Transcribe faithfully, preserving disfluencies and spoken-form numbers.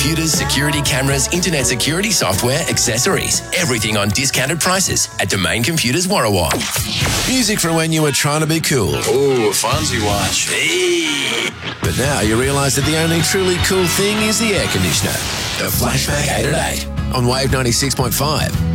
computers, security cameras, internet security software, accessories. Everything on discounted prices at Domain Computers Warrawong. Music from when you were trying to be cool. Ooh, a Fonzie watch. Hey. But now you realise that the only truly cool thing is the air conditioner. The Flashback eight at eight on Wave ninety-six point five.